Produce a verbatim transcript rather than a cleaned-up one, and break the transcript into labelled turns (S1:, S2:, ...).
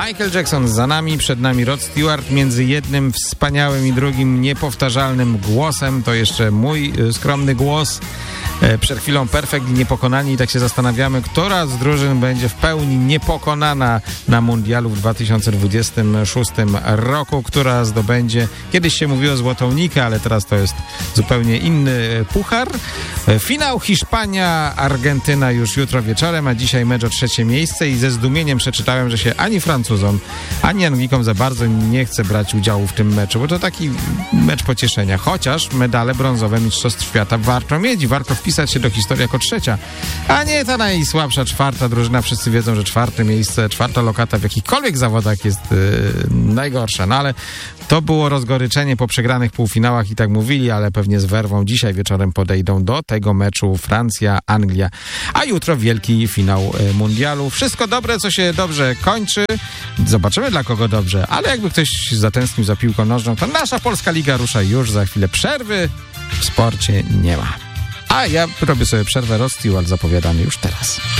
S1: Michael Jackson za nami, przed nami Rod Stewart, między jednym wspaniałym i drugim niepowtarzalnym głosem, to jeszcze mój skromny głos. Przed chwilą Perfekt i Niepokonani i tak się zastanawiamy, która z drużyn będzie w pełni niepokonana na mundialu w dwa tysiące dwudziestym szóstym roku, która zdobędzie, kiedyś się mówiło złotą nikę, ale teraz to jest zupełnie inny puchar. Finał Hiszpania, Argentyna już jutro wieczorem, a dzisiaj mecz o trzecie miejsce i ze zdumieniem przeczytałem, że się ani Francuzom, ani Anglikom za bardzo nie chce brać udziału w tym meczu, bo to taki mecz pocieszenia, chociaż medale brązowe Mistrzostw Świata warto mieć i warto wpisać się do historii jako trzecia, a nie ta najsłabsza czwarta drużyna. Wszyscy wiedzą, że czwarte miejsce, czwarta lokata w jakichkolwiek zawodach jest yy, najgorsza, no ale to było rozgoryczenie po przegranych półfinałach i tak mówili, ale pewnie z werwą dzisiaj wieczorem podejdą do tego meczu Francja, Anglia, a jutro wielki finał yy, mundialu. Wszystko dobre, co się dobrze kończy. Zobaczymy dla kogo dobrze, ale jakby ktoś zatęsknił za piłką nożną, to nasza Polska Liga rusza już za chwilę. Przerwy w sporcie nie ma. A ja robię sobie przerwę, Rod Stewart zapowiadany już teraz.